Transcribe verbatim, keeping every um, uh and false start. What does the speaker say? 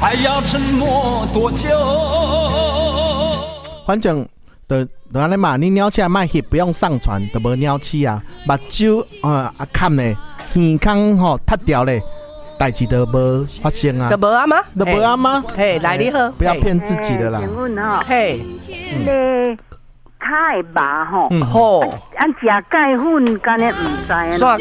还要沉默多久？ 反正就就安尼嘛，你鸟车卖翕，不用上传，就无鸟气啊。目睭啊啊看咧，耳孔吼塌掉咧，代志都无发生啊。 都无啊吗？ 都无啊吗？ 嘿，来你好， 不要骗自己的啦。 请问哈， 嘿， 那脚的麻吼， 嗯好， 按食钙粉，干咧唔知啊？ 刷